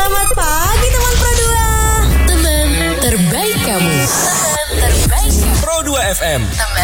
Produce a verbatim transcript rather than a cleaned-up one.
Selamat pagi teman Pro dua. Teman terbaik kamu. Teman terbaik kamu. Pro dua F M. Teman